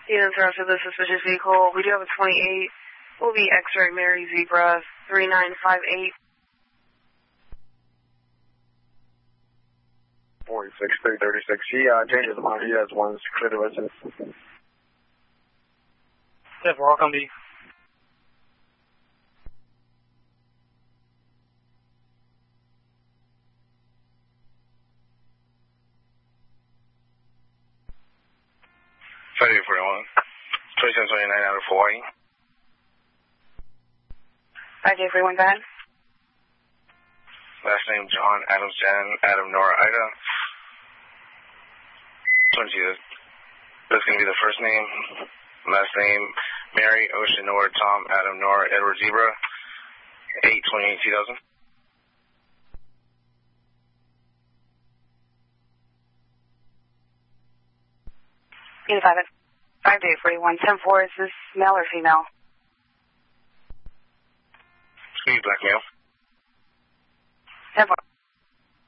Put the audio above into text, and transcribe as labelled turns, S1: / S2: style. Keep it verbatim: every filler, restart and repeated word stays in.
S1: Units are after the suspicious vehicle. We do have a twenty-eight. Will be X-ray Mary Zebra three nine five eight.
S2: forty-six, three thirty-six. She uh, changes the amount. He has one clear to listen.
S3: ten four, I'll come to you.
S4: thirty forty-one, twenty-seven twenty-nine out of Hawaii.
S1: five J forty-one, go ahead.
S4: Last name John, Adam Jan, Adam Nora Ida. twenty, that's going to be the first name. Last name Mary, Ocean Nora, Tom, Adam Nora, Edward Zebra. eight twenty-eight two thousand.
S1: eighty-five, five J forty-one, ten four, is this male or female?
S4: It's going to be black male.